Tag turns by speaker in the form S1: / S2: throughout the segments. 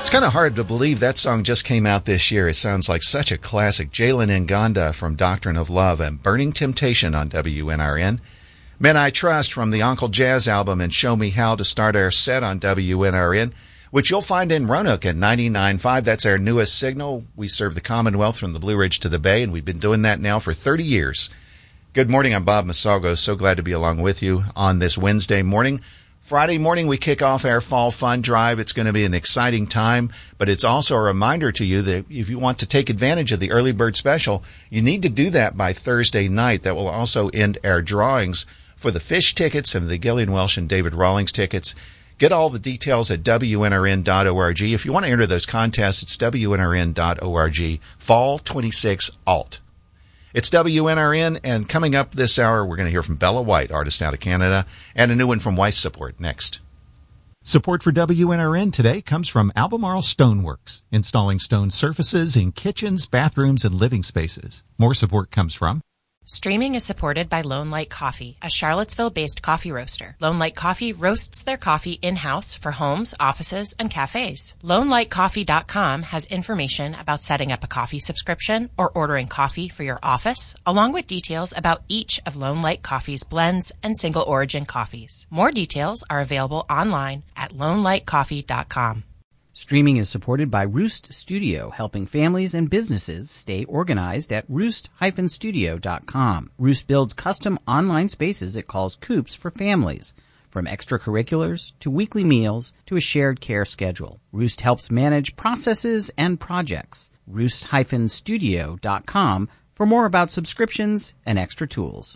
S1: It's kind of hard to believe that song just came out this year. It sounds like such a classic. Jalen Nganda from Doctrine of Love and Burning Temptation on WNRN. Men I Trust from the Uncle Jazz album and Show Me How to start our set on WNRN, which you'll find in Roanoke at 99.5. That's our newest signal. We serve the Commonwealth from the Blue Ridge to the Bay, and we've been doing that now for 30 years. Good morning. I'm Bob Masalgo. So glad to be along with you on this Wednesday morning. Friday morning, we kick off our Fall Fun Drive. It's going to be an exciting time, but it's also a reminder to you that if you want to take advantage of the early bird special, you need to do that by Thursday night. That will also end our drawings for the Fish tickets and the Gillian Welsh and David Rawlings tickets. Get all the details at WNRN.org. If you want to enter those contests, it's WNRN.org. Fall 26 Alt. It's WNRN, and coming up this hour, we're going to hear from Bella White, artist out of Canada, and a new one from Wife Support next.
S2: Support for WNRN today comes from Albemarle Stoneworks, installing stone surfaces in kitchens, bathrooms, and living spaces. More support comes from
S3: Streaming is supported by Lone Light Coffee, a Charlottesville-based coffee roaster. Lone Light Coffee roasts their coffee in-house for homes, offices, and cafes. LoneLightCoffee.com has information about setting up a coffee subscription or ordering coffee for your office, along with details about each of Lone Light Coffee's blends and single-origin coffees. More details are available online at LoneLightCoffee.com.
S4: Streaming is supported by Roost Studio, helping families and businesses stay organized at roost-studio.com. Roost builds custom online spaces it calls coops for families, from extracurriculars to weekly meals to a shared care schedule. Roost helps manage processes and projects. Roost-studio.com for more about subscriptions and extra tools.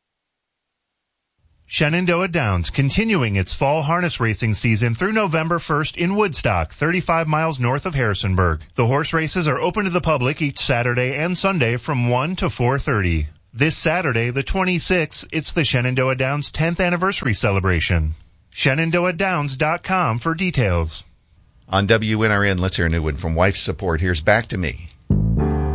S5: Shenandoah Downs continuing its fall harness racing season through November 1st in Woodstock, 35 miles north of Harrisonburg. The horse races are open to the public each Saturday and Sunday from 1 to 4:30. This Saturday, the 26th, it's the Shenandoah Downs 10th anniversary celebration. ShenandoahDowns.com for details.
S1: On WNRN, let's hear a new one from Wife Support. Here's Back to Me.